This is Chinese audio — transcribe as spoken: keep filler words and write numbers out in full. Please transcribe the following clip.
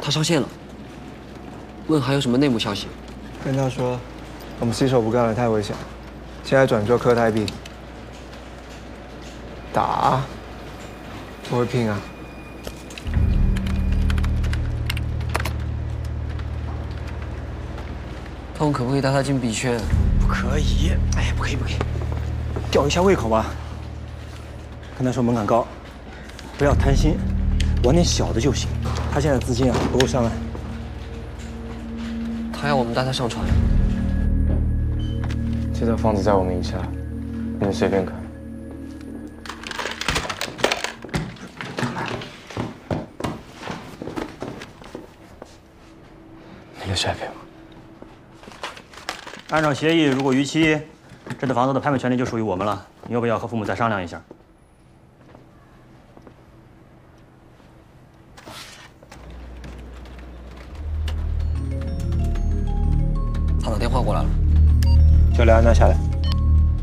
他上线了，问还有什么内幕消息。 跟他说，我们洗手不干了，太危险，现在转做磕太币。打，不会拼啊。 看我可不可以带他进币圈？ 不可以，哎，不可以，不可以，吊一下胃口吧。跟他说门槛高，不要贪心，玩点小的就行。他现在资金啊不够上万。 他要我们带他上船。 这套房子在我名下，你们随便看。你留下来陪我。 按照协议，如果逾期，这套房子的拍卖权利就属于我们了。你要不要和父母再商量一下？ 他打电话过来了， 叫莱安娜下来。